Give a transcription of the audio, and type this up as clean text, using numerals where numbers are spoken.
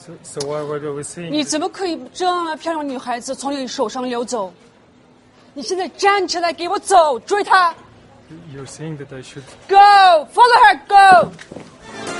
So what are we saying? 你怎么可以这么漂亮的女孩子从你手上溜走？你现在站起来，给我走，追她 You're saying that I should... ！Go, follow her, go!